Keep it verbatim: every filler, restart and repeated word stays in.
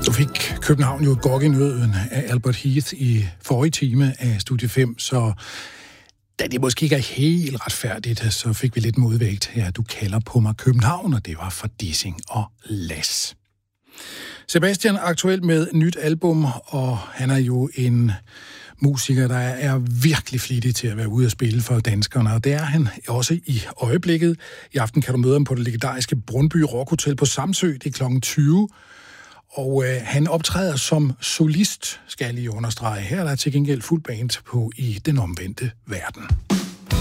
Så fik København jo godt i nøden af Albert Heath i forrige time af Studie fem, så da det måske ikke er helt retfærdigt, så fik vi lidt modvægt her. Du kalder på mig København, og det var for Dissing og Lass. Sebastian er aktuelt med nyt album, og han er jo en musiker, der er virkelig flittig til at være ude og spille for danskerne, og det er han også i øjeblikket. I aften kan du møde ham på det legendariske Brundby Rock Hotel på Samsø, det er klokken tyve. Og øh, han optræder som solist, skal jeg lige understrege. Her er der til gengæld fuld band på i Den Omvendte Verden.